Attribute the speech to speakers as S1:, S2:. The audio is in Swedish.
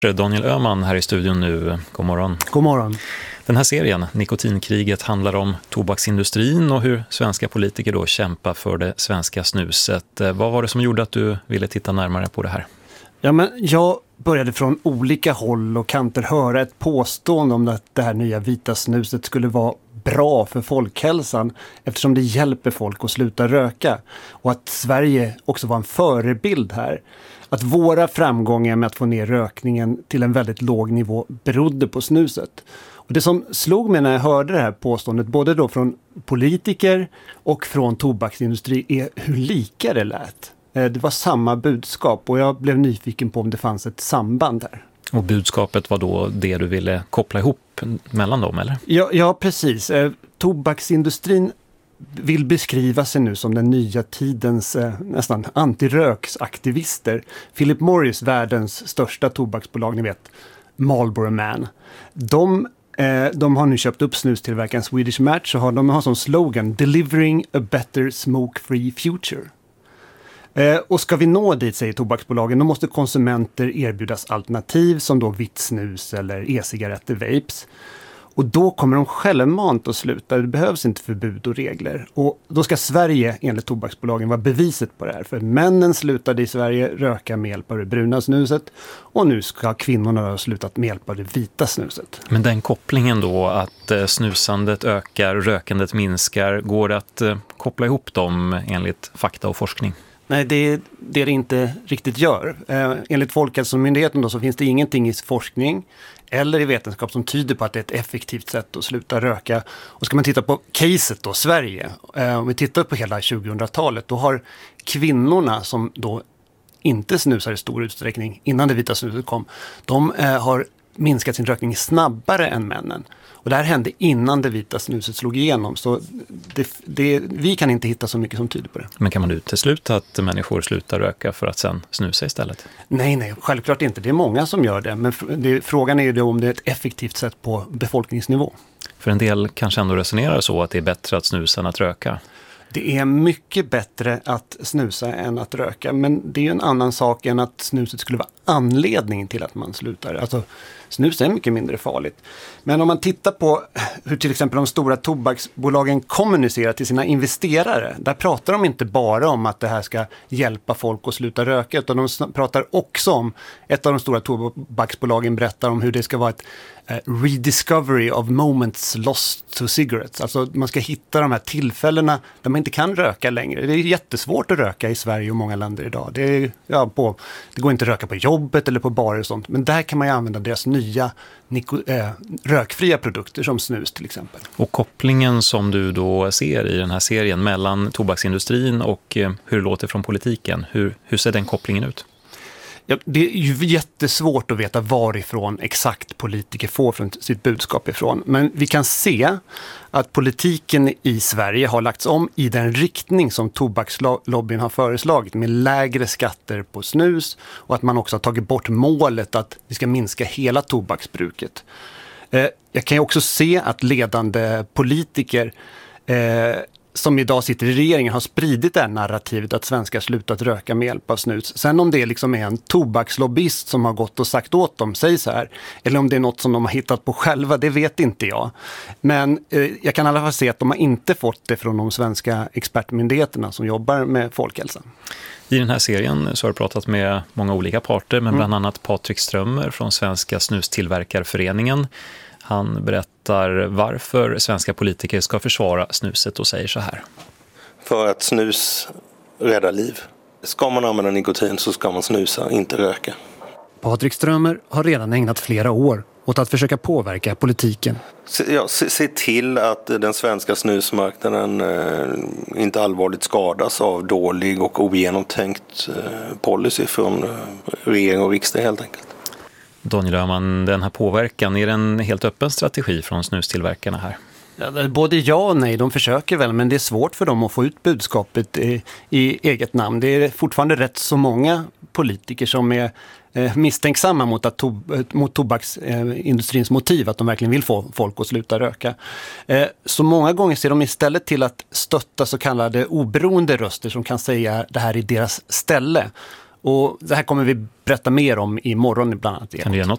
S1: Daniel Öhman här i studion nu. God morgon.
S2: God morgon.
S1: Den här serien, Nikotinkriget, handlar om tobaksindustrin och hur svenska politiker då kämpar för det svenska snuset. Vad var det som gjorde att du ville titta närmare på det här?
S2: Ja, men jag började från olika håll och kanter höra ett påstående om att det här nya vita snuset skulle vara bra för folkhälsan eftersom det hjälper folk att sluta röka. Och att Sverige också var en förebild här. Att våra framgångar med att få ner rökningen till en väldigt låg nivå berodde på snuset. Och det som slog mig när jag hörde det här påståendet, både då från politiker och från tobaksindustri, är hur lika det lät. Det var samma budskap och jag blev nyfiken på om det fanns ett samband här.
S1: Och budskapet var då det du ville koppla ihop mellan dem, eller?
S2: Ja, precis. Tobaksindustrin vill beskriva sig nu som den nya tidens nästan antiröksaktivister. Philip Morris, världens största tobaksbolag, ni vet, Marlboro Man. De har nu köpt upp snustillverkaren Swedish Match och de har som slogan "Delivering a better smoke-free future". Och ska vi nå dit, säger tobaksbolagen, då måste konsumenter erbjudas alternativ som då vitt snus eller e-cigaretter, vapes. Och då kommer de självmant att sluta. Det behövs inte förbud och regler. Och då ska Sverige, enligt tobaksbolagen, vara beviset på det här. För männen slutade i Sverige röka med hjälp av det bruna snuset. Och nu ska kvinnorna ha slutat med hjälp av det vita snuset.
S1: Men den kopplingen då, att snusandet ökar, rökandet minskar, går det att koppla ihop dem enligt fakta och forskning?
S2: Nej, det inte riktigt gör. Enligt Folkhälsomyndigheten då så finns det ingenting i forskning eller i vetenskap som tyder på att det är ett effektivt sätt att sluta röka. Och ska man titta på caset då, Sverige, om vi tittar på hela 2000-talet, då har kvinnorna som då inte snusar i stor utsträckning innan det vita snuset kom, de har minskat sin rökning snabbare än männen. Och det här hände innan det vita snuset slog igenom. Så vi kan inte hitta så mycket som tyder på det.
S1: Men kan man utesluta att människor slutar röka för att sen snusa istället?
S2: Nej, självklart inte. Det är många som gör det. Men frågan är ju då om det är ett effektivt sätt på befolkningsnivå.
S1: För en del kanske ändå resonerar så att det är bättre att snusa än att röka.
S2: Det är mycket bättre att snusa än att röka. Men det är ju en annan sak än att snuset skulle vara anledningen till att man slutar. Alltså, snus är mycket mindre farligt. Men om man tittar på hur till exempel de stora tobaksbolagen kommunicerar till sina investerare. Där pratar de inte bara om att det här ska hjälpa folk att sluta röka. Utan de pratar också om, ett av de stora tobaksbolagen berättar om hur det ska vara ett rediscovery of moments lost to cigarettes. Alltså man ska hitta de här tillfällena där man inte kan röka längre. Det är jättesvårt att röka i Sverige och många länder idag. Det går inte att röka på jobbet eller på barer och sånt. Men där kan man ju använda deras nya rökfria produkter som snus till exempel.
S1: Och kopplingen som du då ser i den här serien mellan tobaksindustrin och hur det låter från politiken, hur ser den kopplingen ut?
S2: Ja, det är ju jättesvårt att veta varifrån exakt politiker får från sitt budskap ifrån. Men vi kan se att politiken i Sverige har lagts om i den riktning som tobakslobbyn har föreslagit, med lägre skatter på snus och att man också har tagit bort målet att vi ska minska hela tobaksbruket. Jag kan ju också se att ledande politiker som idag sitter i regeringen har spridit det här narrativet att svenskar slutat röka med hjälp av snus. Sen om det liksom är en tobakslobbyist som har gått och sagt åt dem, säg så här, eller om det är något som de har hittat på själva, det vet inte jag. Men jag kan i alla fall se att de har inte fått det från de svenska expertmyndigheterna som jobbar med folkhälsan.
S1: I den här serien så har du pratat med många olika parter, men bland annat Patrik Strömmer från Svenska snustillverkarföreningen. Han berättar varför svenska politiker ska försvara snuset och säger så här.
S3: För att snus räddar liv. Ska man använda nikotin så ska man snusa, inte röka.
S2: Patrik Strömmer har redan ägnat flera år åt att försöka påverka politiken.
S3: Se till att den svenska snusmarknaden inte allvarligt skadas av dålig och ogenomtänkt policy från regering och riksdag helt enkelt.
S1: Daniel Öhman, den här påverkan, är det en helt öppen strategi från snustillverkarna här?
S2: Ja, både ja och nej, de försöker väl, men det är svårt för dem att få ut budskapet i eget namn. Det är fortfarande rätt så många politiker som är misstänksamma mot tobaksindustrins motiv, att de verkligen vill få folk att sluta röka. Så många gånger ser de istället till att stötta så kallade oberoende röster som kan säga det här i deras ställe. Och det här kommer vi berätta mer om imorgon bland annat.
S1: Kan du ge något